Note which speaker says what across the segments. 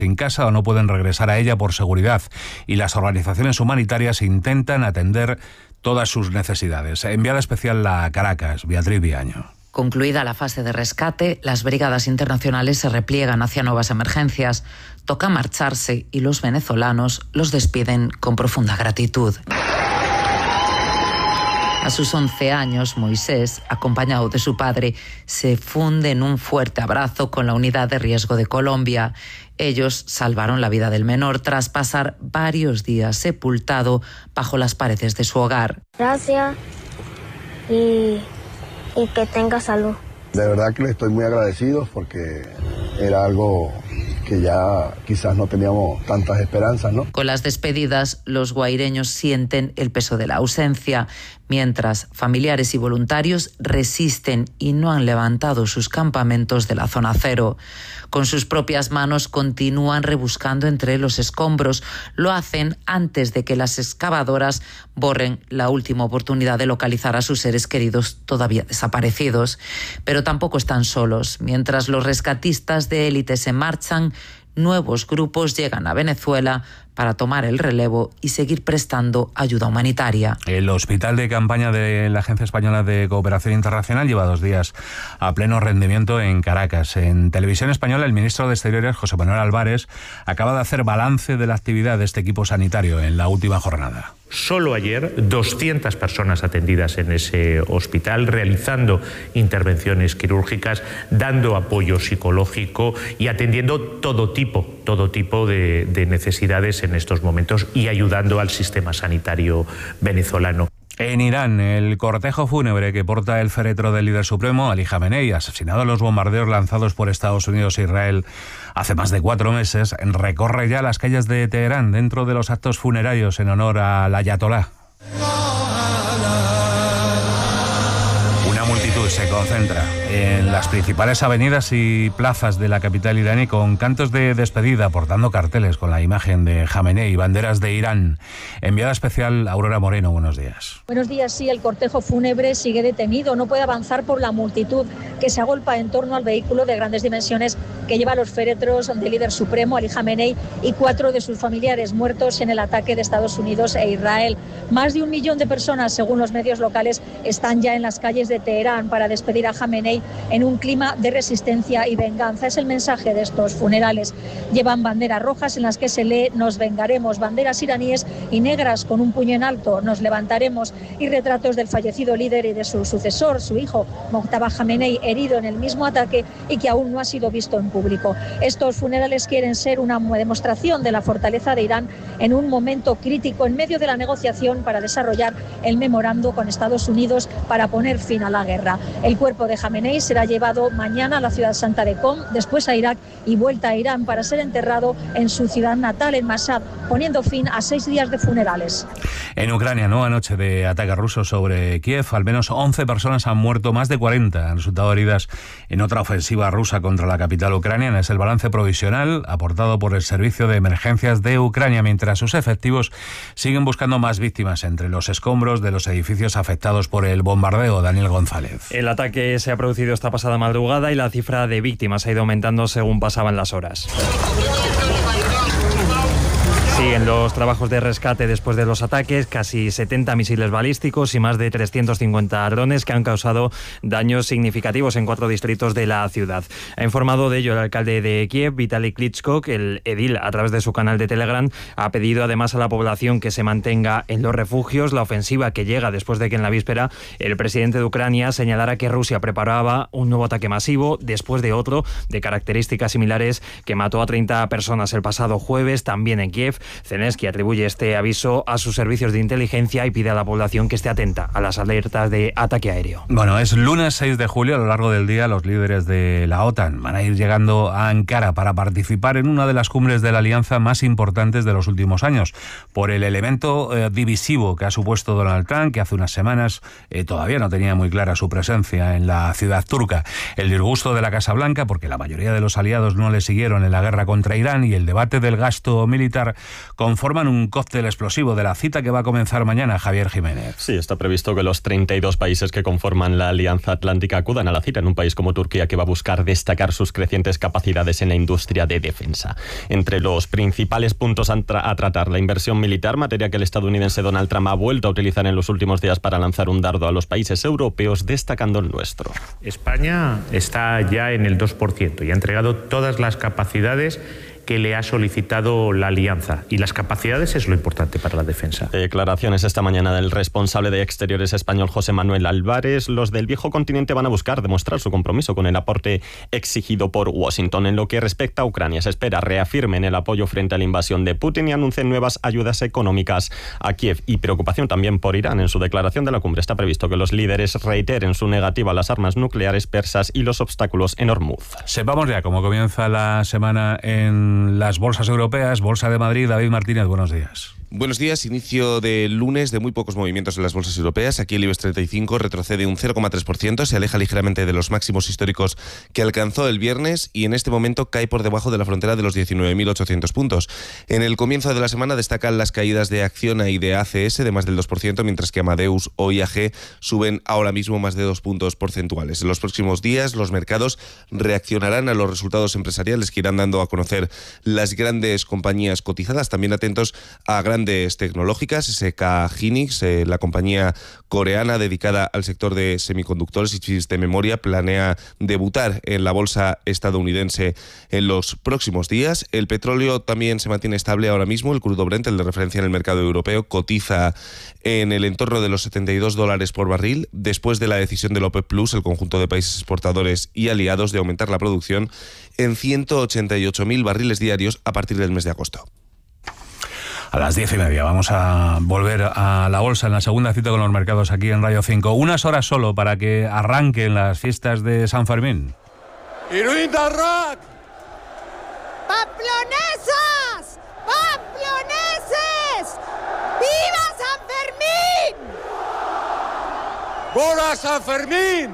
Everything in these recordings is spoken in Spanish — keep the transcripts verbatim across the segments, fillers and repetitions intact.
Speaker 1: en casa o no pueden regresar a ella por seguridad, y las organizaciones humanitarias intentan atender todas sus necesidades. Enviada especial a Caracas, Beatriz Viaño.
Speaker 2: Concluida la fase de rescate, las brigadas internacionales se repliegan hacia nuevas emergencias. Toca marcharse y los venezolanos los despiden con profunda gratitud. A sus once años, Moisés, acompañado de su padre, se funde en un fuerte abrazo con la unidad de riesgo de Colombia. Ellos salvaron la vida del menor tras pasar varios días sepultado bajo las paredes de su hogar.
Speaker 3: Gracias y, y que tenga salud.
Speaker 4: De verdad que le estoy muy agradecido porque era algo que ya quizás no teníamos tantas esperanzas, ¿no?
Speaker 2: Con las despedidas, los guaireños sienten el peso de la ausencia, mientras familiares y voluntarios resisten y no han levantado sus campamentos de la zona cero. Con sus propias manos continúan rebuscando entre los escombros. Lo hacen antes de que las excavadoras borren la última oportunidad de localizar a sus seres queridos todavía desaparecidos. Pero tampoco están solos. Mientras los rescatistas de élite se marchan, nuevos grupos llegan a Venezuela para tomar el relevo y seguir prestando ayuda humanitaria.
Speaker 1: El hospital de campaña de la Agencia Española de Cooperación Internacional lleva dos días a pleno rendimiento en Caracas. En Televisión Española, el ministro de Exteriores, José Manuel Álvarez, acaba de hacer balance de la actividad de este equipo sanitario en la última jornada.
Speaker 5: Solo ayer, doscientas personas atendidas en ese hospital, realizando intervenciones quirúrgicas, dando apoyo psicológico y atendiendo todo tipo, todo tipo de, de necesidades en estos momentos y ayudando al sistema sanitario venezolano.
Speaker 1: En Irán, el cortejo fúnebre que porta el féretro del líder supremo, Ali Jamenei, asesinado en los bombardeos lanzados por Estados Unidos e Israel hace más de cuatro meses, recorre ya las calles de Teherán dentro de los actos funerarios en honor al ayatolá. Una multitud se concentra en las principales avenidas y plazas de la capital iraní con cantos de despedida, portando carteles con la imagen de Jamenei y banderas de Irán. Enviada especial, Aurora Moreno, buenos días.
Speaker 6: Buenos días, sí, el cortejo fúnebre sigue detenido, no puede avanzar por la multitud que se agolpa en torno al vehículo de grandes dimensiones que lleva los féretros del líder supremo, Ali Jamenei, y cuatro de sus familiares muertos en el ataque de Estados Unidos e Israel. Más de un millón de personas, según los medios locales, están ya en las calles de Teherán para despedir a Jamenei en un clima de resistencia y venganza. Es el mensaje de estos funerales. Llevan banderas rojas en las que se lee "Nos vengaremos", banderas iraníes y negras con un puño en alto, "Nos levantaremos", y retratos del fallecido líder y de su sucesor, su hijo, Mojtaba Jamenei, herido en el mismo ataque y que aún no ha sido visto en público. Estos funerales quieren ser una demostración de la fortaleza de Irán en un momento crítico en medio de la negociación para desarrollar el memorando con Estados Unidos para poner fin a la guerra. El cuerpo de Jamenei será llevado mañana a la ciudad santa de Qom, después a Irak y vuelta a Irán para ser enterrado en su ciudad natal, en Mashhad, poniendo fin a seis días de funerales.
Speaker 1: En Ucrania, nueva noche de ataque ruso sobre Kiev. Al menos once personas han muerto, más de cuarenta han resultado heridas en otra ofensiva rusa contra la capital ucraniana. Es el balance provisional aportado por el Servicio de Emergencias de Ucrania, mientras sus efectivos siguen buscando más víctimas entre los escombros de los edificios afectados por el bombardeo. Daniel González.
Speaker 7: El ataque se ha producido esta pasada madrugada y la cifra de víctimas ha ido aumentando según pasaban las horas. Siguen los trabajos de rescate después de los ataques, casi setenta misiles balísticos y más de trescientos cincuenta drones que han causado daños significativos en cuatro distritos de la ciudad. Ha informado de ello el alcalde de Kiev, Vitaly Klitschko. El edil, a través de su canal de Telegram, ha pedido además a la población que se mantenga en los refugios. La ofensiva que llega después de que en la víspera el presidente de Ucrania señalara que Rusia preparaba un nuevo ataque masivo después de otro de características similares que mató a treinta personas el pasado jueves, también en Kiev. Zelensky atribuye este aviso a sus servicios de inteligencia y pide a la población que esté atenta a las alertas de ataque aéreo.
Speaker 1: Bueno, es lunes seis de julio. A lo largo del día, los líderes de la OTAN van a ir llegando a Ankara para participar en una de las cumbres de la alianza más importantes de los últimos años, por el elemento eh, divisivo que ha supuesto Donald Trump, que hace unas semanas eh, todavía no tenía muy clara su presencia en la ciudad turca. El disgusto de la Casa Blanca, porque la mayoría de los aliados no le siguieron en la guerra contra Irán, y el debate del gasto militar conforman un cóctel explosivo de la cita que va a comenzar mañana. Javier Jiménez.
Speaker 8: Sí, está previsto que los treinta y dos países que conforman la Alianza Atlántica acudan a la cita en un país como Turquía, que va a buscar destacar sus crecientes capacidades en la industria de defensa. Entre los principales puntos a, tra- a tratar, la inversión militar, materia que el estadounidense Donald Trump ha vuelto a utilizar en los últimos días para lanzar un dardo a los países europeos, destacando el nuestro.
Speaker 5: España está ya en el dos por ciento y ha entregado todas las capacidades que le ha solicitado la alianza, y las capacidades es lo importante para la defensa.
Speaker 8: Declaraciones esta mañana del responsable de Exteriores español José Manuel Álvarez. Los del viejo continente van a buscar demostrar su compromiso con el aporte exigido por Washington. En lo que respecta a Ucrania, se espera reafirmen el apoyo frente a la invasión de Putin y anuncien nuevas ayudas económicas a Kiev, y preocupación también por Irán. En su declaración de la cumbre está previsto que los líderes reiteren su negativa a las armas nucleares persas y los obstáculos en Hormuz.
Speaker 1: Sepamos ya cómo comienza la semana en las bolsas europeas. Bolsa de Madrid, David Martínez, buenos días.
Speaker 9: Buenos días, inicio de lunes de muy pocos movimientos en las bolsas europeas. Aquí el IBEX treinta y cinco retrocede un cero coma tres por ciento, se aleja ligeramente de los máximos históricos que alcanzó el viernes y en este momento cae por debajo de la frontera de los diecinueve mil ochocientos puntos. En el comienzo de la semana destacan las caídas de Acciona y de A C S de más del dos por ciento, mientras que Amadeus o I A G suben ahora mismo más de dos puntos porcentuales. En los próximos días los mercados reaccionarán a los resultados empresariales que irán dando a conocer las grandes compañías cotizadas. También atentos a grandes tecnológicas. S K Hynix, eh, la compañía coreana dedicada al sector de semiconductores y chips de memoria, planea debutar en la bolsa estadounidense en los próximos días. El petróleo también se mantiene estable ahora mismo. El crudo Brent, el de referencia en el mercado europeo, cotiza en el entorno de los setenta y dos dólares por barril, después de la decisión del OPEP Plus, el conjunto de países exportadores y aliados, de aumentar la producción en ciento ochenta y ocho mil barriles diarios a partir del mes de agosto.
Speaker 1: A las diez y media vamos a volver a la bolsa en la segunda cita con los mercados aquí en Radio cinco. Unas horas solo para que arranquen las fiestas de San Fermín.
Speaker 10: ¡Iruinda rock!
Speaker 11: ¡Pamplonesas! ¡Pamploneses! ¡Viva San Fermín!
Speaker 10: ¡Bora San Fermín!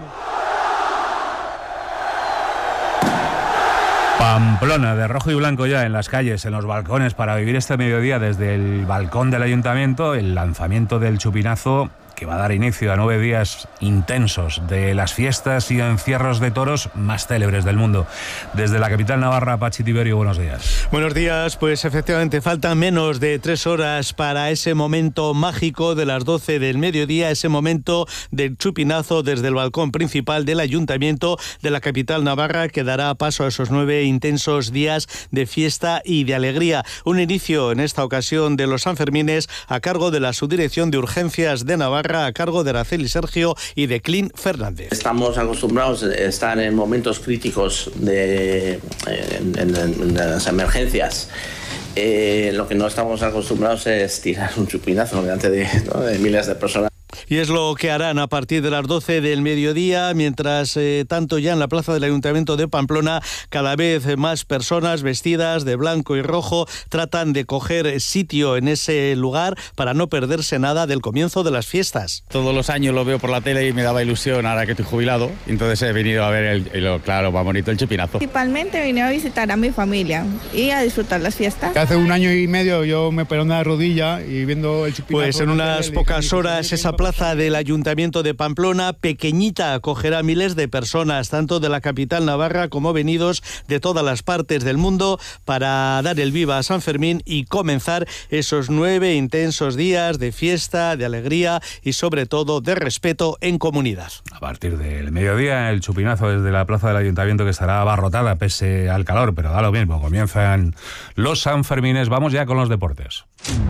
Speaker 1: Pamplona, de rojo y blanco ya en las calles, en los balcones, para vivir este mediodía desde el balcón del ayuntamiento, el lanzamiento del chupinazo que va a dar inicio a nueve días intensos de las fiestas y encierros de toros más célebres del mundo. Desde la capital navarra, Pachi Tiberio, buenos días.
Speaker 12: Buenos días, pues efectivamente faltan menos de tres horas para ese momento mágico de las doce del mediodía, ese momento del chupinazo desde el balcón principal del ayuntamiento de la capital navarra, que dará paso a esos nueve intensos días de fiesta y de alegría. Un inicio en esta ocasión de los Sanfermines a cargo de la Subdirección de Urgencias de Navarra, a cargo de Araceli Sergio y de Clint Fernández.
Speaker 13: Estamos acostumbrados a estar en momentos críticos de, en, en, en las emergencias. Eh, lo que no estamos acostumbrados es tirar un chupinazo delante de, ¿no? de miles de personas.
Speaker 12: Y es lo que harán a partir de las doce del mediodía, mientras eh, tanto ya en la plaza del Ayuntamiento de Pamplona cada vez más personas vestidas de blanco y rojo tratan de coger sitio en ese lugar para no perderse nada del comienzo de las fiestas.
Speaker 14: Todos los años lo veo por la tele y me daba ilusión ahora que estoy jubilado, entonces he venido a ver el, el claro, más bonito, el chupinazo.
Speaker 15: Principalmente vine a visitar a mi familia y a disfrutar las fiestas.
Speaker 16: Hace un año y medio yo me operé una rodilla y viendo el chupinazo...
Speaker 12: Pues en unas pocas horas esa plaza del Ayuntamiento de Pamplona, pequeñita, acogerá miles de personas, tanto de la capital navarra como venidos de todas las partes del mundo, para dar el viva a San Fermín y comenzar esos nueve intensos días de fiesta, de alegría y sobre todo de respeto en comunidad.
Speaker 1: A partir del mediodía, el chupinazo desde la plaza del Ayuntamiento, que estará abarrotada pese al calor, pero da lo mismo, comienzan los Sanfermines. Vamos ya con los deportes.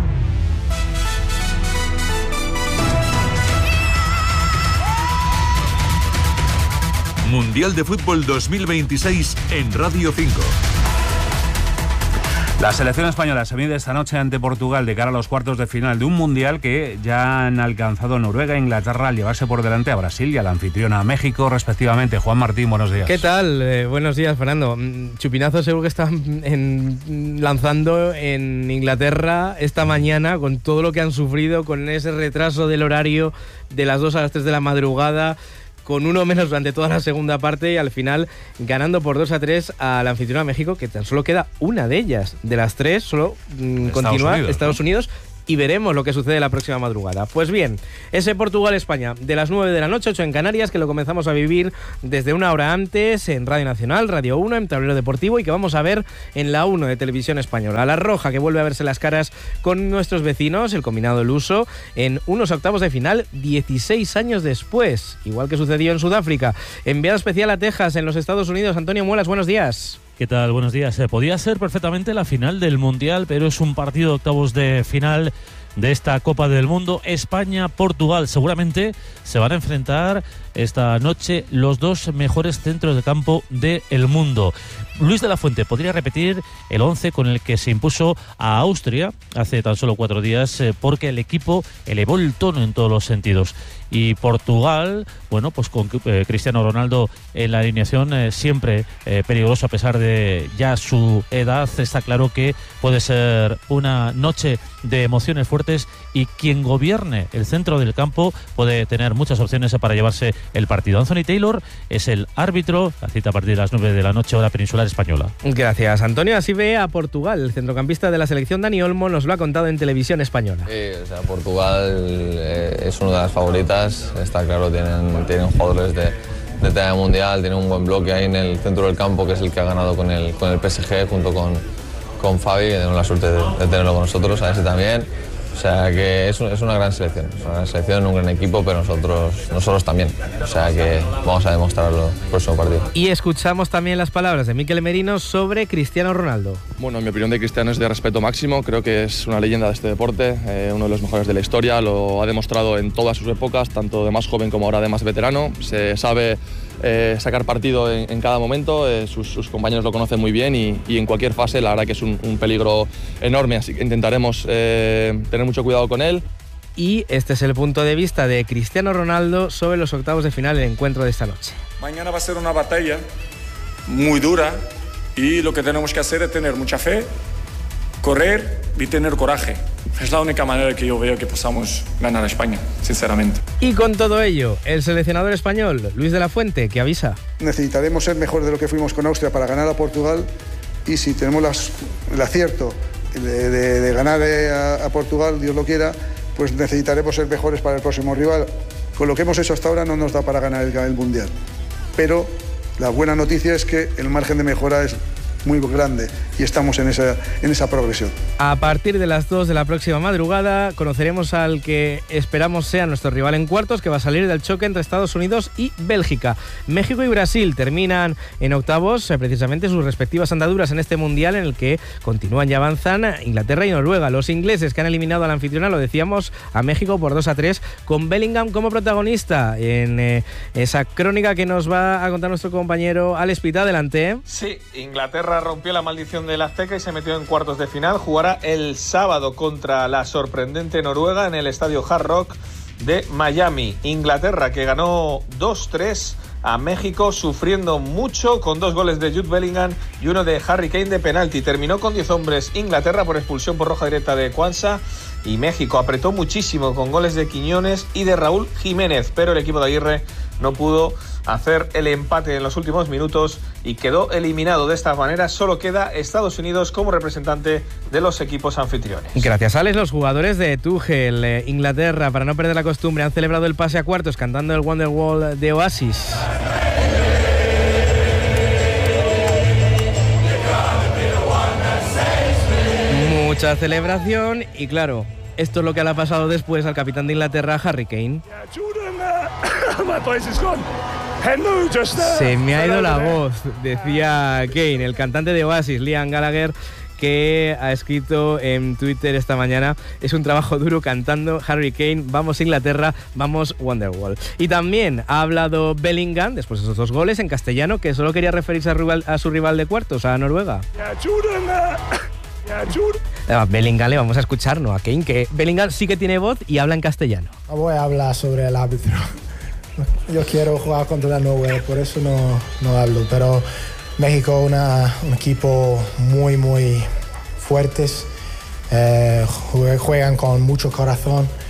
Speaker 17: Mundial de Fútbol dos mil veintiséis en Radio cinco.
Speaker 1: La selección española se mide esta noche ante Portugal de cara a los cuartos de final de un Mundial que ya han alcanzado Noruega e Inglaterra al llevarse por delante a Brasil y a la anfitriona México, respectivamente. Juan Martín, buenos días.
Speaker 18: ¿Qué tal? Eh, buenos días, Fernando. Chupinazo seguro que están en, lanzando en Inglaterra esta mañana con todo lo que han sufrido, con ese retraso del horario de las dos a las tres de la madrugada, con uno menos durante toda la segunda parte y al final ganando por dos a tres al anfitrión a México, que tan solo queda una de ellas. De las tres, solo mmm, continúa Unidos, Estados ¿no? Unidos. Y veremos lo que sucede la próxima madrugada. Pues bien, ese Portugal-España de las nueve de la noche, ocho en Canarias, que lo comenzamos a vivir desde una hora antes en Radio Nacional, Radio uno, en Tablero Deportivo, y que vamos a ver en la uno de Televisión Española. La Roja, que vuelve a verse las caras con nuestros vecinos, el combinado luso, en unos octavos de final dieciséis años después, igual que sucedió en Sudáfrica. Enviado especial a Texas, en los Estados Unidos, Antonio Muelas, buenos días.
Speaker 19: ¿Qué tal? Buenos días. Eh, podía ser perfectamente la final del Mundial, pero es un partido de octavos de final de esta Copa del Mundo. España-Portugal. Seguramente se van a enfrentar esta noche los dos mejores centros de campo del mundo. Luis de la Fuente podría repetir el once con el que se impuso a Austria hace tan solo cuatro días, eh, porque el equipo elevó el tono en todos los sentidos. Y Portugal, bueno, pues con eh, Cristiano Ronaldo en la alineación, eh, siempre eh, peligroso a pesar de ya su edad. Está claro que puede ser una noche de emociones fuertes y quien gobierne el centro del campo puede tener muchas opciones para llevarse el partido. Anthony Taylor es el árbitro, la cita a partir de las nueve de la noche, hora peninsular española.
Speaker 18: Gracias, Antonio. Así ve a Portugal. El centrocampista de la selección, Dani Olmo, nos lo ha contado en Televisión Española.
Speaker 20: Sí, o sea, Portugal eh, es una de las favoritas. Está claro, tienen, tienen jugadores de, de talla mundial, tienen un buen bloque ahí en el centro del campo, que es el que ha ganado con el, con el P S G junto con, con Fabi, que tenemos la suerte de, de tenerlo con nosotros, a ese también. O sea que es, es una gran selección, es una gran selección, un gran equipo, pero nosotros, nosotros también. O sea que vamos a demostrarlo el próximo partido.
Speaker 18: Y escuchamos también las palabras de Mikel Merino sobre Cristiano Ronaldo.
Speaker 21: Bueno, mi opinión de Cristiano es de respeto máximo, creo que es una leyenda de este deporte, eh, uno de los mejores de la historia, lo ha demostrado en todas sus épocas, tanto de más joven como ahora de más veterano. Se sabe eh, sacar partido en, en cada momento, eh, sus, sus compañeros lo conocen muy bien y, y en cualquier fase la verdad que es un, un peligro enorme, así que intentaremos eh, tener mucho cuidado con él.
Speaker 18: Y este es el punto de vista de Cristiano Ronaldo sobre los octavos de final del encuentro de esta noche.
Speaker 22: Mañana va a ser una batalla muy dura y lo que tenemos que hacer es tener mucha fe, correr y tener coraje. Es la única manera que yo veo que podamos ganar a España, sinceramente.
Speaker 18: Y con todo ello, el seleccionador español, Luis de la Fuente, que avisa.
Speaker 23: Necesitaremos ser mejor de lo que fuimos con Austria para ganar a Portugal, y si tenemos las, el acierto de, de, de ganar a, a Portugal, Dios lo quiera, pues necesitaremos ser mejores para el próximo rival. Con lo que hemos hecho hasta ahora no nos da para ganar el, el Mundial. Pero la buena noticia es que el margen de mejora es muy grande y estamos en esa, en esa progresión.
Speaker 18: A partir de las dos de la próxima madrugada conoceremos al que esperamos sea nuestro rival en cuartos, que va a salir del choque entre Estados Unidos y Bélgica. México y Brasil terminan en octavos eh, precisamente sus respectivas andaduras en este Mundial, en el que continúan y avanzan Inglaterra y Noruega. Los ingleses, que han eliminado a la anfitriona, lo decíamos, a México por dos a tres, con Bellingham como protagonista en eh, esa crónica que nos va a contar nuestro compañero Alex Pita. Adelante.
Speaker 24: Sí, Inglaterra rompió la maldición del Azteca y se metió en cuartos de final. Jugará el sábado contra la sorprendente Noruega en el estadio Hard Rock de Miami. Inglaterra, que ganó dos tres a México, sufriendo mucho, con dos goles de Jude Bellingham y uno de Harry Kane de penalti. Terminó con diez hombres Inglaterra por expulsión por roja directa de Quansah, y México apretó muchísimo con goles de Quiñones y de Raúl Jiménez, pero el equipo de Aguirre no pudo hacer el empate en los últimos minutos y quedó eliminado de esta manera. Solo queda Estados Unidos como representante de los equipos anfitriones.
Speaker 18: Gracias, Alex. Los jugadores de Tuchel, eh, Inglaterra, para no perder la costumbre, han celebrado el pase a cuartos cantando el Wonderwall de Oasis. Mucha celebración y, claro, esto es lo que le ha pasado después al capitán de Inglaterra, Harry Kane. Se me ha ido la voz, decía Kane. El cantante de Oasis, Liam Gallagher, que ha escrito en Twitter esta mañana: es un trabajo duro cantando Harry Kane, vamos Inglaterra, vamos Wonderwall. Y también ha hablado Bellingham, después de esos dos goles, en castellano, que solo quería referirse a, rival, a su rival de cuartos, a Noruega. A Bellingham le vamos a escuchar, ¿no? A Kane, que Bellingham sí que tiene voz y habla en castellano.
Speaker 25: Voy a hablar sobre el árbitro. Yo quiero jugar contra la Noruega, por eso no, no hablo. Pero México es un equipo muy, muy fuertes. Eh, juegan con mucho corazón.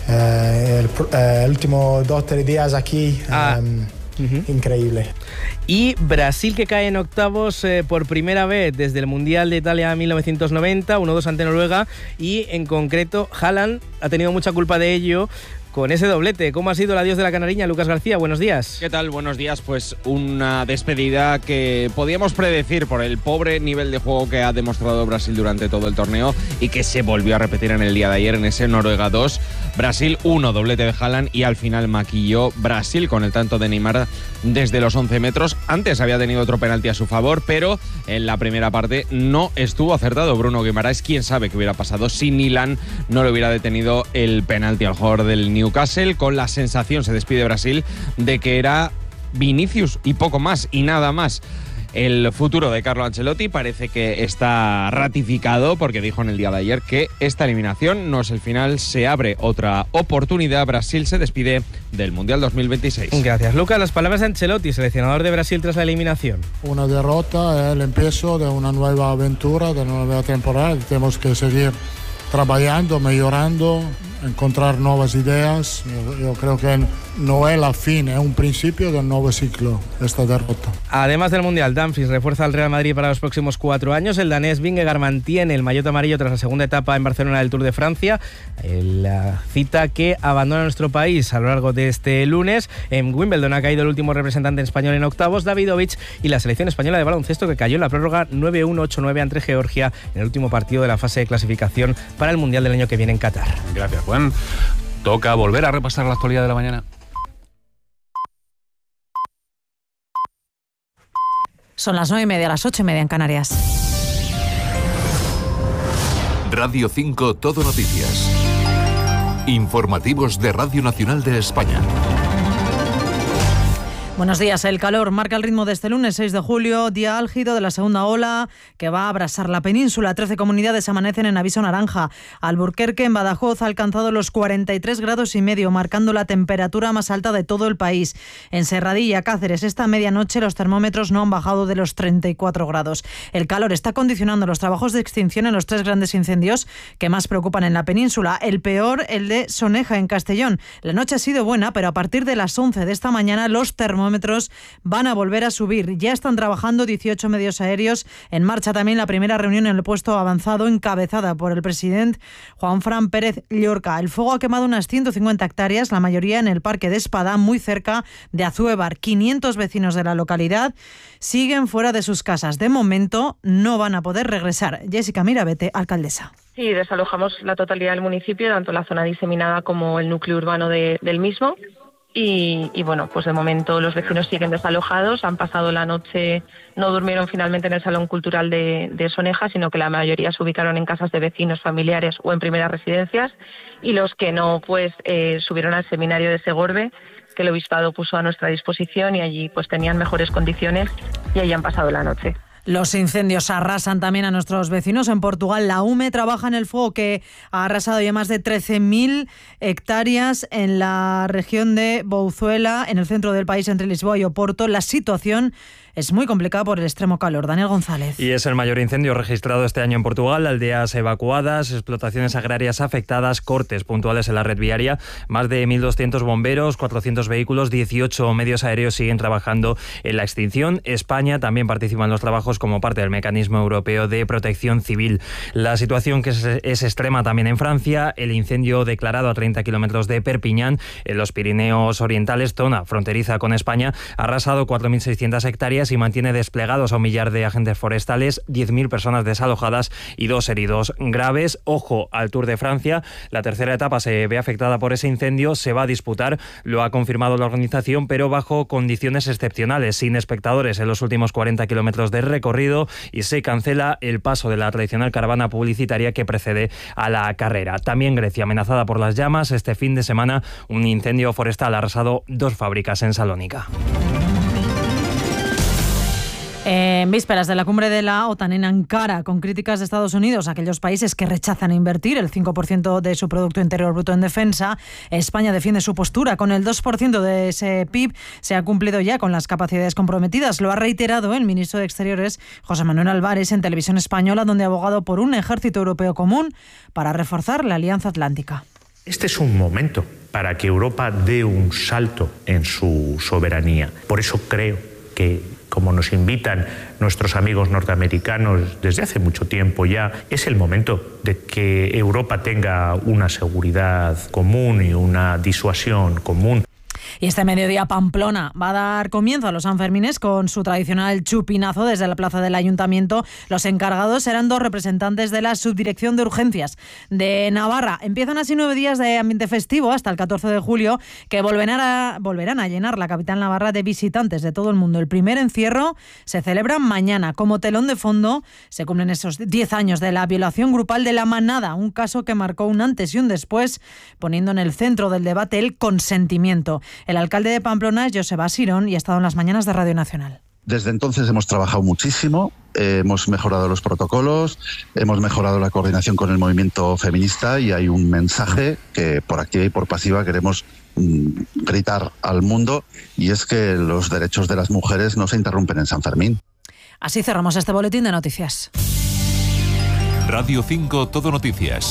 Speaker 25: eh, el, eh, el último dos o tres días aquí,
Speaker 18: ah.
Speaker 25: um, uh-huh. increíble.
Speaker 18: Y Brasil, que cae en octavos eh, por primera vez desde el Mundial de Italia mil novecientos noventa, uno dos ante Noruega, y en concreto Haaland ha tenido mucha culpa de ello con ese doblete. ¿Cómo ha sido el adiós de la canariña? Lucas García, buenos días.
Speaker 2: ¿Qué tal? Buenos días. Pues una despedida que podíamos predecir por el pobre nivel de juego que ha demostrado Brasil durante todo el torneo y que se volvió a repetir en el día de ayer en ese Noruega dos. Brasil uno, doblete de Haaland, y al final maquilló Brasil con el tanto de Neymar desde los once metros. Antes había tenido otro penalti a su favor, pero en la primera parte no estuvo acertado Bruno Guimaraes. Quién sabe qué hubiera pasado si Milan no le hubiera detenido el penalti al jugador del Newcastle. Con la sensación, se despide Brasil, de que era Vinicius y poco más y nada más. El futuro de Carlo Ancelotti parece que está ratificado, porque dijo en el día de ayer que esta eliminación no es el final, se abre otra oportunidad. Brasil se despide del Mundial dos mil veintiséis.
Speaker 18: Gracias, Lucas. Las palabras de Ancelotti, seleccionador de Brasil tras la eliminación.
Speaker 3: Una derrota es el empiezo de una nueva aventura, de una nueva temporada. Tenemos que seguir trabajando, mejorando, encontrar nuevas ideas. Yo, yo creo que no es la fin, es un principio del nuevo ciclo, esta derrota.
Speaker 18: Además del Mundial, Dumfries refuerza al Real Madrid para los próximos cuatro años. El danés Vingegaard mantiene el maillot amarillo tras la segunda etapa en Barcelona del Tour de Francia. La cita que abandona nuestro país a lo largo de este lunes. En Wimbledon ha caído el último representante español en octavos, Davidovich, y la selección española de baloncesto, que cayó en la prórroga nueve uno, ocho nueve ante Georgia en el último partido de la fase de clasificación para el Mundial del año que viene en Qatar.
Speaker 1: Gracias, Juan. Toca volver a repasar la actualidad de la mañana.
Speaker 4: Son las nueve y media, las ocho y media en Canarias.
Speaker 17: Radio cinco Todo Noticias. Informativos de Radio Nacional de España.
Speaker 4: Buenos días. El calor marca el ritmo de este lunes seis de julio, día álgido de la segunda ola que va a abrasar la península. trece comunidades amanecen en aviso naranja. Alburquerque, en Badajoz, ha alcanzado los cuarenta y tres grados y medio, marcando la temperatura más alta de todo el país. En Serradilla, Cáceres, esta medianoche los termómetros no han bajado de los treinta y cuatro grados. El calor está condicionando los trabajos de extinción en los tres grandes incendios que más preocupan en la península. El peor, el de Soneja, en Castellón. La noche ha sido buena, pero a partir de las once de esta mañana los termómetros van a volver a subir. Ya están trabajando dieciocho medios aéreos. En marcha también la primera reunión en el puesto avanzado, encabezada por el presidente Juanfran Pérez Llorca. El fuego ha quemado unas ciento cincuenta hectáreas, la mayoría en el Parque de Espadá, muy cerca de Azuévar. quinientos vecinos de la localidad siguen fuera de sus casas. De momento no van a poder regresar. Jessica Mirabete, alcaldesa.
Speaker 6: Sí, desalojamos la totalidad del municipio, tanto la zona diseminada como el núcleo urbano de, del mismo. Y, y bueno, pues de momento los vecinos siguen desalojados, han pasado la noche, no durmieron finalmente en el Salón Cultural de, de Soneja, sino que la mayoría se ubicaron en casas de vecinos, familiares o en primeras residencias, y los que no, pues eh, subieron al seminario de Segorbe, que el obispado puso a nuestra disposición, y allí pues tenían mejores condiciones y allí han pasado la noche.
Speaker 4: Los incendios arrasan también a nuestros vecinos. En Portugal, la U M E trabaja en el fuego que ha arrasado ya más de trece mil hectáreas en la región de Bouzuela, en el centro del país, entre Lisboa y Oporto. La situación es muy complicada por el extremo calor. Daniel González.
Speaker 7: Y es el mayor incendio registrado este año en Portugal. Aldeas evacuadas, explotaciones agrarias afectadas, cortes puntuales en la red viaria. Más de mil doscientos bomberos, cuatrocientos vehículos, dieciocho medios aéreos siguen trabajando en la extinción. España también participa en los trabajos como parte del Mecanismo Europeo de Protección Civil. La situación que es, es extrema también en Francia. El incendio declarado a treinta kilómetros de Perpiñán, en los Pirineos Orientales, zona fronteriza con España, ha arrasado cuatro mil seiscientas hectáreas y mantiene desplegados a un millar de agentes forestales, diez mil personas desalojadas y dos heridos graves. Ojo al Tour de Francia. La tercera etapa se ve afectada por ese incendio. Se va a disputar, lo ha confirmado la organización, pero bajo condiciones excepcionales, sin espectadores en los últimos cuarenta kilómetros de recorrido, y se cancela el paso de la tradicional caravana publicitaria que precede a la carrera. También Grecia, amenazada por las llamas. Este fin de semana un incendio forestal ha arrasado dos fábricas en Salónica.
Speaker 4: En vísperas de la cumbre de la OTAN en Ankara, con críticas de Estados Unidos, aquellos países que rechazan invertir el cinco por ciento de su Producto Interior Bruto en defensa, España defiende su postura. Con el dos por ciento de ese P I B se ha cumplido ya con las capacidades comprometidas. Lo ha reiterado el ministro de Exteriores, José Manuel Álvarez, en Televisión Española, donde ha abogado por un ejército europeo común para reforzar la Alianza Atlántica.
Speaker 5: Este es un momento para que Europa dé un salto en su soberanía. Por eso creo que, como nos invitan nuestros amigos norteamericanos desde hace mucho tiempo ya, es el momento de que Europa tenga una seguridad común y una disuasión común.
Speaker 4: Y este mediodía Pamplona va a dar comienzo a los Sanfermines con su tradicional chupinazo desde la plaza del Ayuntamiento. Los encargados serán dos representantes de la Subdirección de Urgencias de Navarra. Empiezan así nueve días de ambiente festivo hasta el catorce de julio, que volverán a, volverán a llenar la capital navarra de visitantes de todo el mundo. El primer encierro se celebra mañana. Como telón de fondo se cumplen esos diez años de la violación grupal de La Manada, un caso que marcó un antes y un después, poniendo en el centro del debate el consentimiento. El alcalde de Pamplona es Joseba Sirón y ha estado en las mañanas de Radio Nacional.
Speaker 8: Desde entonces hemos trabajado muchísimo, eh, hemos mejorado los protocolos, hemos mejorado la coordinación con el movimiento feminista y hay un mensaje que por activa y por pasiva queremos mm, gritar al mundo, y es que los derechos de las mujeres no se interrumpen en San Fermín.
Speaker 4: Así cerramos este boletín de noticias.
Speaker 17: Radio cinco Todo Noticias.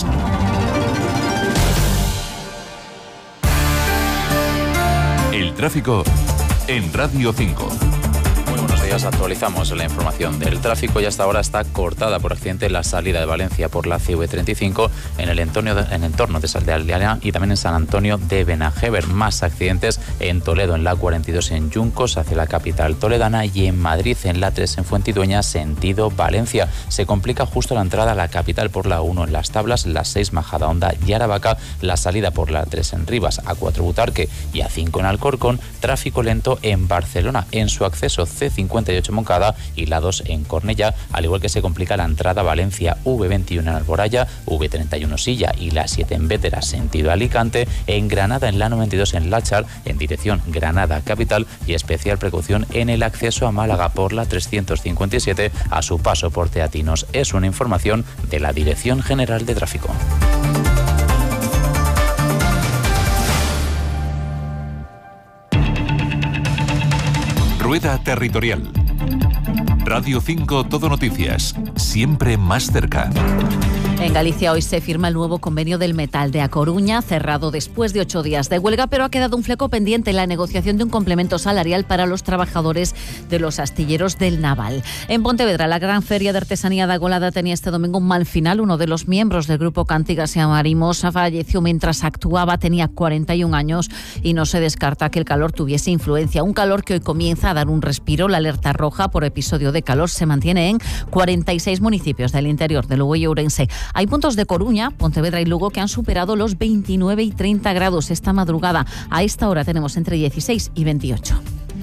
Speaker 17: El tráfico en Radio cinco.
Speaker 9: Muy buenos días, actualizamos la información del tráfico y hasta ahora está cortada por accidente la salida de Valencia por la C V treinta y cinco en el entorno de, en entorno de Saldealiana y también en San Antonio de Benajever. Más accidentes en Toledo en la cuarenta y dos en Yuncos hacia la capital toledana y en Madrid en la tres en Fuentidueña sentido Valencia. Se complica justo la entrada a la capital por la uno en Las Tablas, la seis Majadahonda y Aravaca, la salida por la tres en Rivas, A cuatro Butarque y A cinco en Alcorcón. Tráfico lento en Barcelona en su acceso C cincuenta y ocho Moncada y la dos en Cornellá, al igual que se complica la entrada a Valencia V veintiuno en Alboraya, V treinta y uno Silla y la siete en Bétera sentido Alicante, en Granada en la noventa y dos en Láchar en dirección Granada capital y especial precaución en el acceso a Málaga por la trescientos cincuenta y siete a su paso por Teatinos. Es una información de la Dirección General de Tráfico.
Speaker 17: Rueda Territorial. Radio cinco Todo Noticias. Siempre más cerca.
Speaker 10: En Galicia hoy se firma el nuevo convenio del metal de A Coruña, cerrado después de ocho días de huelga, pero ha quedado un fleco pendiente en la negociación de un complemento salarial para los trabajadores de los astilleros del Naval. En Pontevedra, la gran feria de artesanía de Agolada tenía este domingo un mal final. Uno de los miembros del grupo Cantigas y Amarimosa falleció mientras actuaba, tenía cuarenta y un años y no se descarta que el calor tuviese influencia. Un calor que hoy comienza a dar un respiro. La alerta roja por episodio de calor se mantiene en cuarenta y seis municipios del interior de Lugo y Ourense. Hay puntos de Coruña, Pontevedra y Lugo que han superado los veintinueve y treinta grados esta madrugada. A esta hora tenemos entre dieciséis y veintiocho.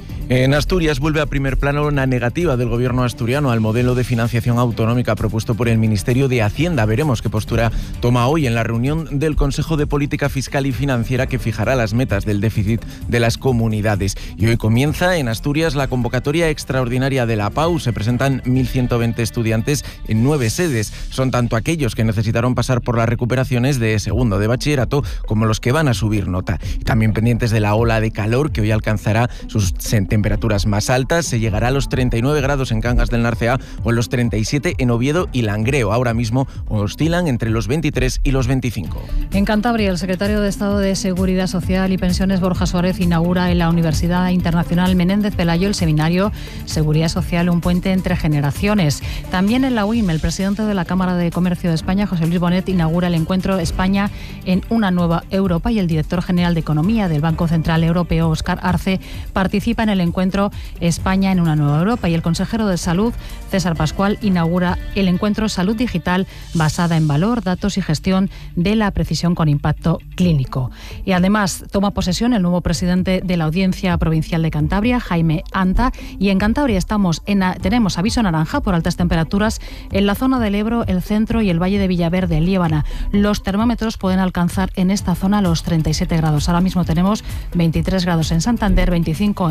Speaker 18: En Asturias vuelve a primer plano la negativa del gobierno asturiano al modelo de financiación autonómica propuesto por el Ministerio de Hacienda. Veremos qué postura toma hoy en la reunión del Consejo de Política Fiscal y Financiera que fijará las metas del déficit de las comunidades. Y hoy comienza en Asturias la convocatoria extraordinaria de la P A U. Se presentan mil ciento veinte estudiantes en nueve sedes. Son tanto aquellos que necesitaron pasar por las recuperaciones de segundo de bachillerato como los que van a subir nota. Y también pendientes de la ola de calor que hoy alcanzará sus temperaturas más altas. Se llegará a los treinta y nueve grados en Cangas del Narcea o en los treinta y siete en Oviedo y Langreo. Ahora mismo oscilan entre los veintitrés y los veinticinco.
Speaker 11: En Cantabria, el secretario de Estado de Seguridad Social y Pensiones, Borja Suárez, inaugura en la Universidad Internacional Menéndez Pelayo el seminario Seguridad Social, un puente entre generaciones. También en la U I M, el presidente de la Cámara de Comercio de España, José Luis Bonet, inaugura el encuentro España en una nueva Europa y el director general de Economía del Banco Central Europeo, Óscar Arce, participa en el encuentro España en una nueva Europa y el consejero de Salud, César Pascual, inaugura el encuentro Salud Digital basada en valor, datos y gestión de la precisión con impacto clínico. Y además toma posesión el nuevo presidente de la Audiencia Provincial de Cantabria, Jaime Anta, y en Cantabria estamos en a, tenemos aviso naranja por altas temperaturas en la zona del Ebro, el centro y el Valle de Villaverde, en Liébana. Los termómetros pueden alcanzar en esta zona los treinta y siete grados. Ahora mismo tenemos veintitrés grados en Santander, veinticinco en Pol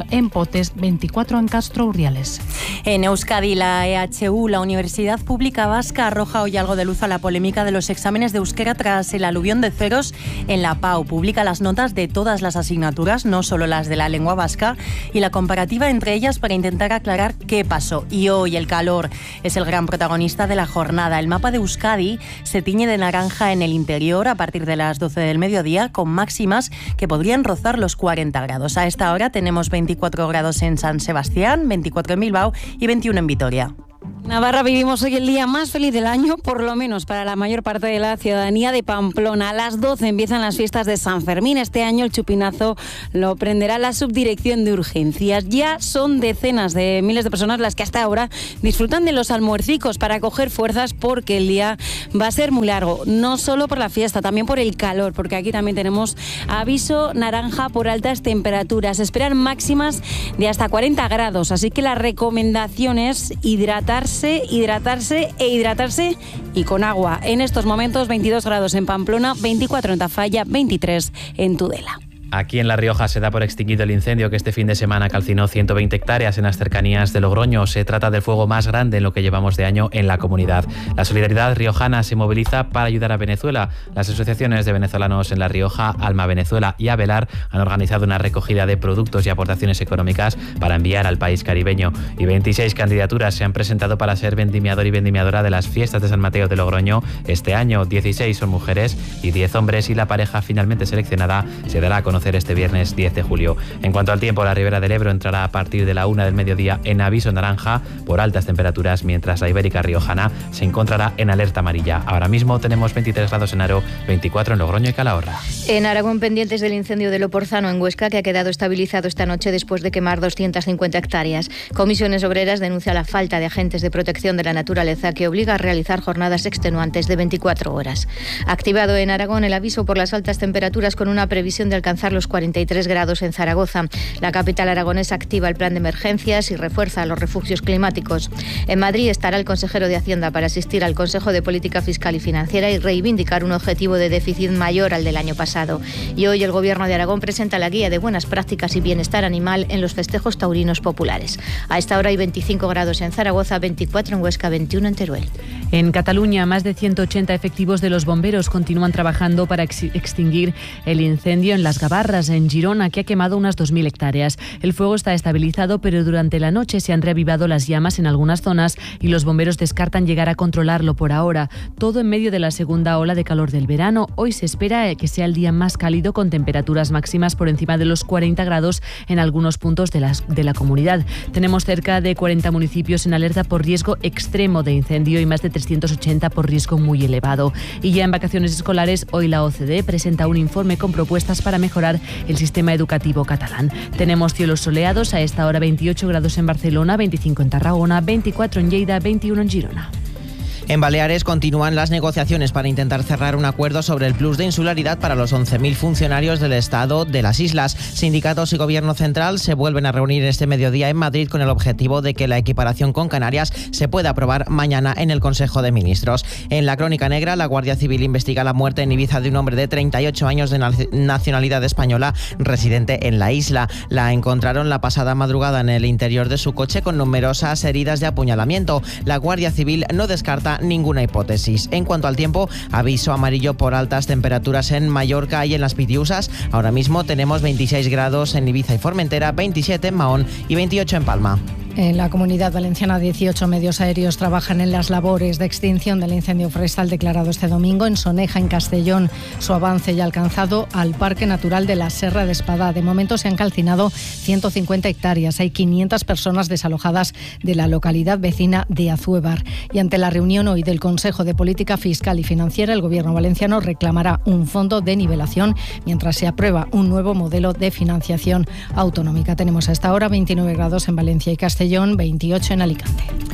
Speaker 11: Potes, veinticuatro en Castro Urdiales.
Speaker 12: En Euskadi, la E H U, la Universidad Pública Vasca, arroja hoy algo de luz a la polémica de los exámenes de euskera tras el aluvión de ceros en la P A U. Publica las notas de todas las asignaturas, no solo las de la lengua vasca, y la comparativa entre ellas para intentar aclarar qué pasó. Y hoy el calor es el gran protagonista de la jornada. El mapa de Euskadi se tiñe de naranja en el interior a partir de las doce del mediodía, con máximas que podrían rozar los cuarenta grados. A esta hora tenemos veinticuatro grados en San Sebastián, veinticuatro en Bilbao y veintiuno en Vitoria.
Speaker 13: Navarra, vivimos hoy el día más feliz del año, por lo menos para la mayor parte de la ciudadanía de Pamplona. A las doce empiezan las fiestas de San Fermín. Este año el chupinazo lo prenderá la Subdirección de Urgencias. Ya son decenas de miles de personas las que hasta ahora disfrutan de los almuercicos para coger fuerzas, porque el día va a ser muy largo. No solo por la fiesta, también por el calor, porque aquí también tenemos aviso naranja por altas temperaturas. Se esperan máximas de hasta cuarenta grados, así que la recomendación es hidratarse hidratarse e hidratarse y con agua. En estos momentos veintidós grados en Pamplona, veinticuatro en Tafalla, veintitrés en Tudela.
Speaker 7: Aquí en La Rioja se da por extinguido el incendio que este fin de semana calcinó ciento veinte hectáreas en las cercanías de Logroño. Se trata del fuego más grande en lo que llevamos de año en la comunidad. La solidaridad riojana se moviliza para ayudar a Venezuela. Las asociaciones de venezolanos en La Rioja, Alma Venezuela y Avelar han organizado una recogida de productos y aportaciones económicas para enviar al país caribeño. Y veintiséis candidaturas se han presentado para ser vendimiador y vendimiadora de las fiestas de San Mateo de Logroño este año. dieciséis son mujeres y diez hombres, y la pareja finalmente seleccionada se dará a conocer este viernes diez de julio. En cuanto al tiempo, la Ribera del Ebro entrará a partir de la una del mediodía en aviso naranja por altas temperaturas, mientras la Ibérica Riojana se encontrará en alerta amarilla. Ahora mismo tenemos veintitrés grados en Aro, veinticuatro en Logroño y Calahorra.
Speaker 14: En Aragón, pendientes del incendio de Loporzano en Huesca, que ha quedado estabilizado esta noche después de quemar doscientas cincuenta hectáreas. Comisiones Obreras denuncia la falta de agentes de protección de la naturaleza, que obliga a realizar jornadas extenuantes de veinticuatro horas. Activado en Aragón el aviso por las altas temperaturas, con una previsión de alcanzar los cuarenta y tres grados en Zaragoza. La capital aragonesa activa el plan de emergencias y refuerza los refugios climáticos. En Madrid estará el consejero de Hacienda para asistir al Consejo de Política Fiscal y Financiera y reivindicar un objetivo de déficit mayor al del año pasado. Y hoy el Gobierno de Aragón presenta la guía de buenas prácticas y bienestar animal en los festejos taurinos populares. A esta hora hay veinticinco grados en Zaragoza, veinticuatro en Huesca, veintiuno en Teruel.
Speaker 4: En Cataluña, más de ciento ochenta efectivos de los bomberos continúan trabajando para ex- extinguir el incendio en Las Gavarras, en Girona, que ha quemado unas dos mil hectáreas. El fuego está estabilizado, pero durante la noche se han reavivado las llamas en algunas zonas y los bomberos descartan llegar a controlarlo por ahora. Todo en medio de la segunda ola de calor del verano. Hoy se espera que sea el día más cálido, con temperaturas máximas por encima de los cuarenta grados en algunos puntos de, las, de la comunidad. Tenemos cerca de cuarenta municipios en alerta por riesgo extremo de incendio y más de trescientos ochenta por riesgo muy elevado. Y ya en vacaciones escolares, hoy la O C D E presenta un informe con propuestas para mejorar el sistema educativo catalán. Tenemos cielos soleados, a esta hora veintiocho grados en Barcelona, veinticinco en Tarragona, veinticuatro en Lleida, veintiuno en Girona.
Speaker 15: En Baleares continúan las negociaciones para intentar cerrar un acuerdo sobre el plus de insularidad para los once mil funcionarios del Estado de las islas. Sindicatos y Gobierno central se vuelven a reunir este mediodía en Madrid con el objetivo de que la equiparación con Canarias se pueda aprobar mañana en el Consejo de Ministros. En la crónica negra, la Guardia Civil investiga la muerte en Ibiza de un hombre de treinta y ocho años de nacionalidad española residente en la isla. La encontraron la pasada madrugada en el interior de su coche con numerosas heridas de apuñalamiento. La Guardia Civil no descarta ninguna hipótesis. En cuanto al tiempo, aviso amarillo por altas temperaturas en Mallorca y en las Pitiusas. Ahora mismo tenemos veintiséis grados en Ibiza y Formentera, veintisiete en Mahón y veintiocho en Palma.
Speaker 11: En la Comunidad Valenciana, dieciocho medios aéreos trabajan en las labores de extinción del incendio forestal declarado este domingo en Soneja, en Castellón. Su avance ya ha alcanzado al Parque Natural de la Serra de Espadá. De momento se han calcinado ciento cincuenta hectáreas. Hay quinientas personas desalojadas de la localidad vecina de Azuévar. Y ante la reunión hoy del Consejo de Política Fiscal y Financiera, el Gobierno valenciano reclamará un fondo de nivelación mientras se aprueba un nuevo modelo de financiación autonómica. Tenemos hasta ahora veintinueve grados en Valencia y Castellón, veintiocho en Alicante.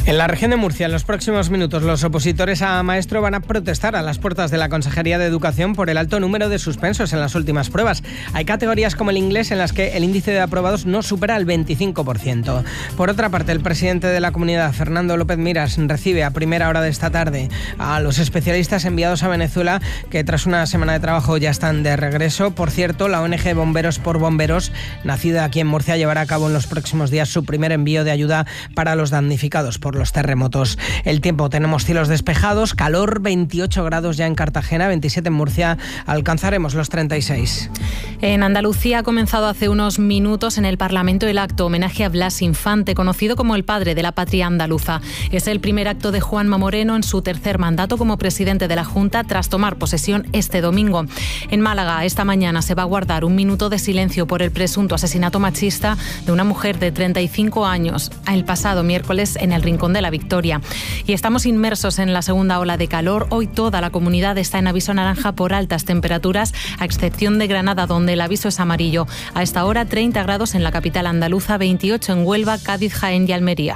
Speaker 16: En la región de Murcia, en los próximos minutos, los opositores a maestro van a protestar a las puertas de la Consejería de Educación por el alto número de suspensos en las últimas pruebas. Hay categorías como el inglés en las que el índice de aprobados no supera el veinticinco por ciento. Por otra parte, el presidente de la comunidad, Fernando López Miras, recibe a primera hora de esta tarde a los especialistas enviados a Venezuela, que tras una semana de trabajo ya están de regreso. Por cierto, la O N G Bomberos por Bomberos, nacida aquí en Murcia, llevará a cabo en los próximos días su primer envío de ayuda para los damnificados por los terremotos. El tiempo, tenemos cielos despejados, calor, veintiocho grados ya en Cartagena, veintisiete en Murcia, alcanzaremos los treinta y seis.
Speaker 19: En Andalucía ha comenzado hace unos minutos en el Parlamento el acto homenaje a Blas Infante, conocido como el padre de la patria andaluza. Es el primer acto de Juanma Moreno en su tercer mandato como presidente de la Junta tras tomar posesión este domingo. En Málaga, esta mañana se va a guardar un minuto de silencio por el presunto asesinato machista de una mujer de treinta y cinco años el pasado miércoles en el Rincón de la Victoria. Y estamos inmersos en la segunda ola de calor. Hoy toda la comunidad está en aviso naranja por altas temperaturas, a excepción de Granada, donde el aviso es amarillo. A esta hora, treinta grados en la capital andaluza, veintiocho en Huelva, Cádiz, Jaén y Almería.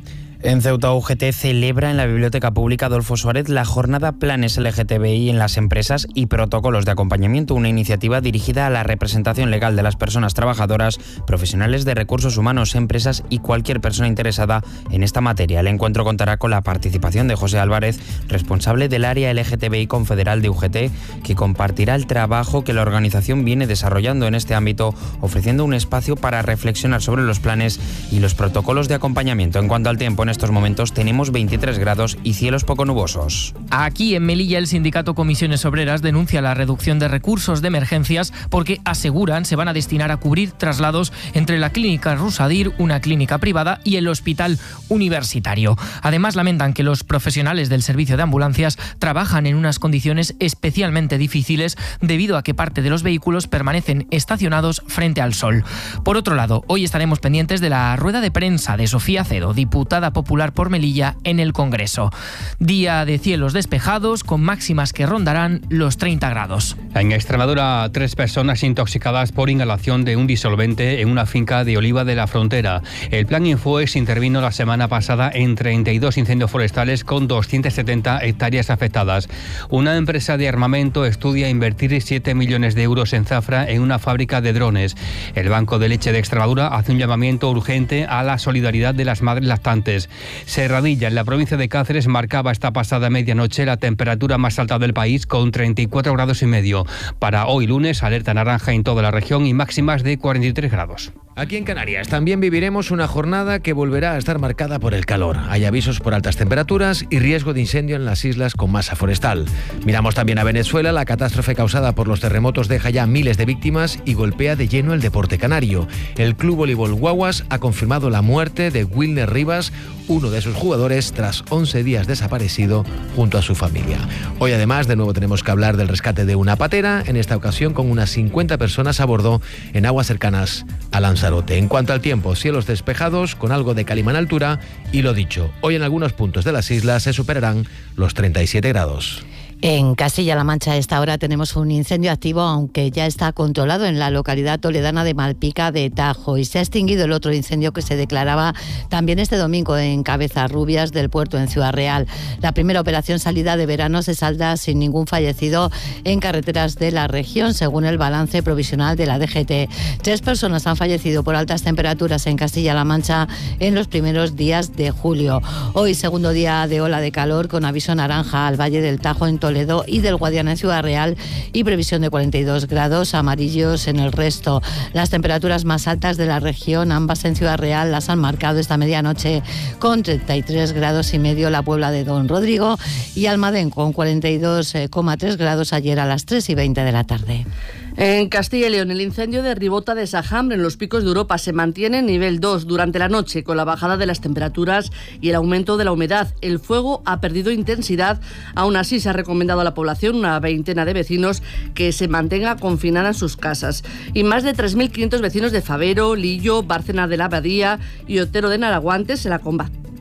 Speaker 20: En Ceuta, U G T celebra en la Biblioteca Pública Adolfo Suárez la jornada Planes L G T B I en las empresas y protocolos de acompañamiento, una iniciativa dirigida a la representación legal de las personas trabajadoras, profesionales de recursos humanos, empresas y cualquier persona interesada en esta materia. El encuentro contará con la participación de José Álvarez, responsable del área L G T B I confederal de U G T, que compartirá el trabajo que la organización viene desarrollando en este ámbito, ofreciendo un espacio para reflexionar sobre los planes y los protocolos de acompañamiento. En cuanto al tiempo, en estos momentos tenemos veintitrés grados y cielos poco nubosos.
Speaker 21: Aquí en Melilla, el sindicato Comisiones Obreras denuncia la reducción de recursos de emergencias porque aseguran se van a destinar a cubrir traslados entre la clínica Rusadir, una clínica privada, y el hospital universitario. Además, lamentan que los profesionales del servicio de ambulancias trabajan en unas condiciones especialmente difíciles debido a que parte de los vehículos permanecen estacionados frente al sol. Por otro lado, hoy estaremos pendientes de la rueda de prensa de Sofía Cedo, diputada popular por Melilla en el Congreso. Día de cielos despejados con máximas que rondarán los treinta grados.
Speaker 22: En Extremadura, tres personas intoxicadas por inhalación de un disolvente en una finca de Oliva de la Frontera. El plan Infoex intervino la semana pasada en treinta y dos incendios forestales con doscientas setenta hectáreas afectadas. Una empresa de armamento estudia invertir siete millones de euros en Zafra en una fábrica de drones. El Banco de Leche de Extremadura hace un llamamiento urgente a la solidaridad de las madres lactantes. Serradilla, en la provincia de Cáceres, marcaba esta pasada medianoche la temperatura más alta del país con treinta y cuatro grados y medio. Para hoy lunes, alerta naranja en toda la región y máximas de cuarenta y tres grados.
Speaker 26: Aquí en Canarias también viviremos una jornada que volverá a estar marcada por el calor. Hay avisos por altas temperaturas y riesgo de incendio en las islas con masa forestal. Miramos también a Venezuela. La catástrofe causada por los terremotos deja ya miles de víctimas y golpea de lleno el deporte canario. El Club Voleibol Guaguas ha confirmado la muerte de Wilner Rivas, uno de sus jugadores, tras once días desaparecido junto a su familia. Hoy además de nuevo tenemos que hablar del rescate de una patera, en esta ocasión con unas cincuenta personas a bordo en aguas cercanas a Lanzarote. En cuanto al tiempo, cielos despejados con algo de calima en altura y lo dicho, hoy en algunos puntos de las islas se superarán los treinta y siete grados.
Speaker 27: En Castilla-La Mancha a esta hora tenemos un incendio activo, aunque ya está controlado en la localidad toledana de Malpica de Tajo, y se ha extinguido el otro incendio que se declaraba también este domingo en Cabezarrubias del Puerto, en Ciudad Real. La primera operación salida de verano se salda sin ningún fallecido en carreteras de la región, según el balance provisional de la D G T. Tres personas han fallecido por altas temperaturas en Castilla-La Mancha en los primeros días de julio. Hoy, segundo día de ola de calor, con aviso naranja al Valle del Tajo en Toledo y del Guadiana en Ciudad Real, y previsión de cuarenta y dos grados amarillos en el resto. Las temperaturas más altas de la región, ambas en Ciudad Real, las han marcado esta medianoche con treinta y tres grados y medio la Puebla de Don Rodrigo y Almadén con cuarenta y dos coma tres grados ayer a las tres y veinte de la tarde.
Speaker 28: En Castilla y León, el incendio de Ribota de Sajambre, en los Picos de Europa, se mantiene en nivel dos durante la noche, con la bajada de las temperaturas y el aumento de la humedad. El fuego ha perdido intensidad. Aún así, se ha recomendado a la población, una veintena de vecinos, que se mantenga confinada en sus casas. Y más de tres mil quinientos vecinos de Favero, Lillo, Bárcena de la Abadía y Otero de Naraguantes, en la,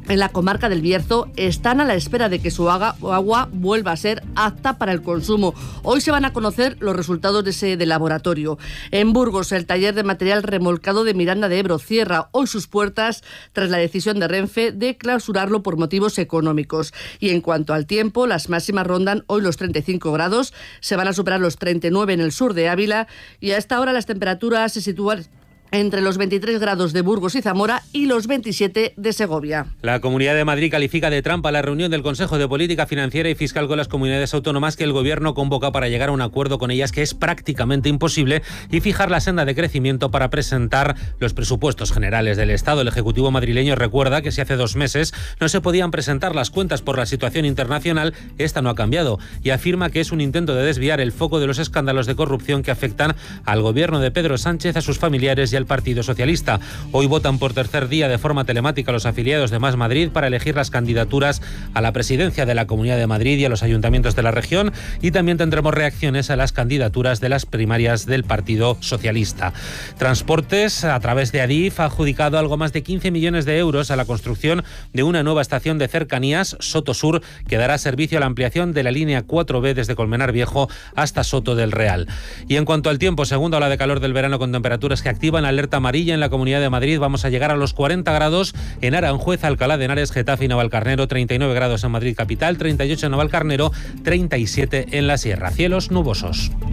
Speaker 28: en la comarca del Bierzo están a la espera de que su agua vuelva a ser apta para el consumo. Hoy se van a conocer los resultados de ese de laboratorio. En Burgos, el taller de material remolcado de Miranda de Ebro cierra hoy sus puertas tras la decisión de Renfe de clausurarlo por motivos económicos. Y en cuanto al tiempo, las máximas rondan hoy los treinta y cinco grados, se van a superar los treinta y nueve en el sur de Ávila y a esta hora las temperaturas se sitúan entre los veintitrés grados de Burgos y Zamora y los veintisiete de Segovia.
Speaker 1: La Comunidad de Madrid califica de trampa la reunión del Consejo de Política Financiera y Fiscal con las comunidades autónomas que el Gobierno convoca para llegar a un acuerdo con ellas que es prácticamente imposible y fijar la senda de crecimiento para presentar los presupuestos generales del Estado. El Ejecutivo madrileño recuerda que si hace dos meses no se podían presentar las cuentas por la situación internacional, esta no ha cambiado y afirma que es un intento de desviar el foco de los escándalos de corrupción que afectan al Gobierno de Pedro Sánchez, a sus familiares y al Partido Socialista. Hoy votan por tercer día de forma telemática los afiliados de Más Madrid para elegir las candidaturas a la presidencia de la Comunidad de Madrid y a los ayuntamientos de la región, y también tendremos reacciones a las candidaturas de las primarias del Partido Socialista. Transportes, a través de Adif, ha adjudicado algo más de quince millones de euros a la construcción de una nueva estación de cercanías, Soto Sur, que dará servicio a la ampliación de la línea cuatro B desde Colmenar Viejo hasta Soto del Real. Y en cuanto al tiempo, segunda ola de calor del verano con temperaturas que activan alerta amarilla en la Comunidad de Madrid. Vamos a llegar a los cuarenta grados en Aranjuez, Alcalá de Henares, Getafe y Navalcarnero, treinta y nueve grados en Madrid capital, treinta y ocho en Navalcarnero, treinta y siete en la Sierra. Cielos nubosos.